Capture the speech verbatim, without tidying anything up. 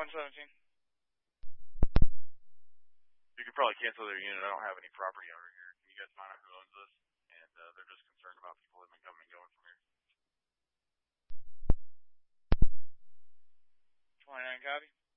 one seventeen. You could probably cancel their unit. I don't have any property owner here. Can you guys find out who owns this? And uh, they're just concerned about people that have been coming and going from here. twenty-nine copy.